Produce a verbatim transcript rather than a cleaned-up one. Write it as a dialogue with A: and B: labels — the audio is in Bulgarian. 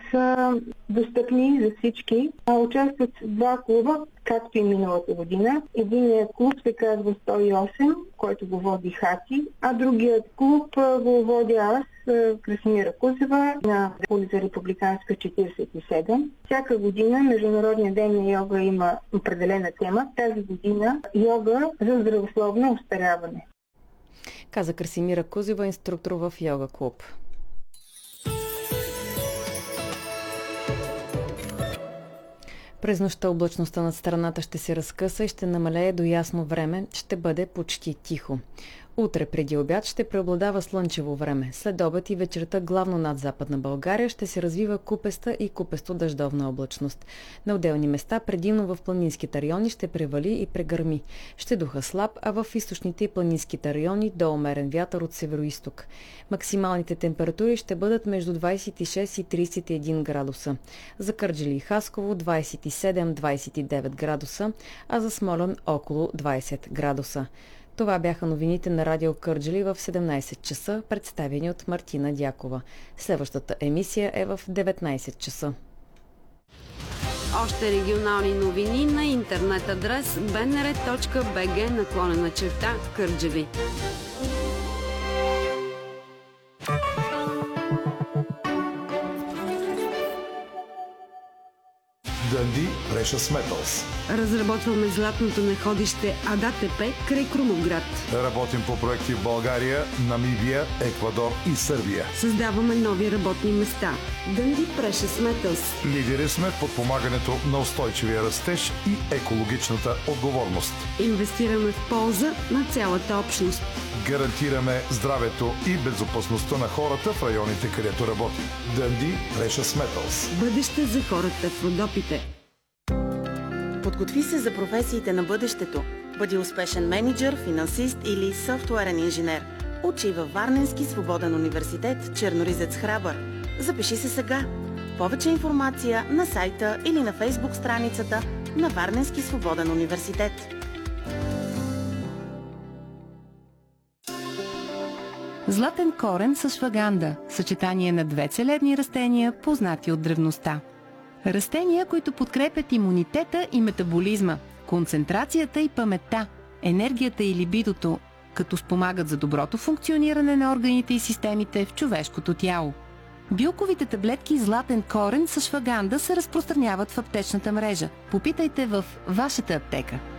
A: са достъпни за всички. Участват два клуба, както и миналата година. Единият клуб се казва сто и осем, който го води Хати, а другият клуб го водя аз, Красимира Кузева, на улица Републиканска четиридесет и седем. Всяка година Международния ден на йога има определена тема. Тази година йога за здравословно остаряване.
B: Каза Красимира Кузева, инструктор в йога клуб. През нощта облачността над страната ще се разкъса и ще намалее до ясно време, ще бъде почти тихо. Утре преди обяд ще преобладава слънчево време. След обед и вечерта главно над Западна България ще се развива купеста и купесто-дъждовна облачност. На отделни места, предимно в планинските райони, ще превали и прегърми. Ще духа слаб, а в източните и планинските райони до умерен вятър от североизток. Максималните температури ще бъдат между двадесет и шест и тридесет и един градуса. За Кърджали и Хасково двадесет и седем до двадесет и девет градуса, а за Смолян около двадесет градуса. Това бяха новините на Радио Кърджали в седемнадесет часа, представени от Мартина Дякова. Следващата емисия е в деветнадесет часа.
C: Още регионални новини на интернет адрес би ен ар точка би джи наклонена черта Кърджали.
D: Dundee Precious Metals.
C: Разработваме златното находище АДАТП край Крумовград.
D: Работим по проекти в България, Намибия, Еквадор и Сърбия.
C: Създаваме нови работни места. Dundee Precious Metals.
D: Лидери сме в подпомагането на устойчивия растеж и екологичната отговорност.
C: Инвестираме в полза на цялата общност.
D: Гарантираме здравето и безопасността на хората в районите, където работим. Dundee Precious Metals.
C: Бъдеще за хората в Родопите.
E: Подготви се за професиите на бъдещето. Бъди успешен мениджър, финансист или софтуерен инженер. Учи във Варненски свободен университет Черноризец Храбър. Запиши се сега. Повече информация на сайта или на фейсбук страницата на Варненски свободен университет.
F: Златен корен с шваганда – съчетание на две целебни растения, познати от древността. Растения, които подкрепят имунитета и метаболизма, концентрацията и паметта, енергията и либидото, като спомагат за доброто функциониране на органите и системите в човешкото тяло. Билковите таблетки златен корен с шваганда се разпространяват в аптечната мрежа. Попитайте в вашата аптека.